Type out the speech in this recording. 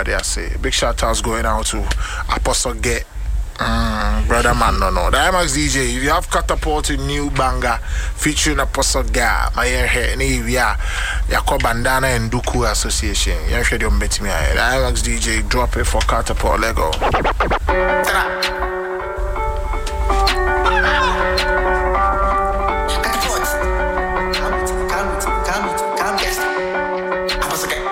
I say. Big shout outs going out to Apostle Get. Brother man, no. The IMAX DJ, if you have catapulted new banger featuring Apostle Ga, my hair, yeah, Yako Bandana and Duku Association. You should have met me. The IMAX DJ, drop it for catapult, Lego.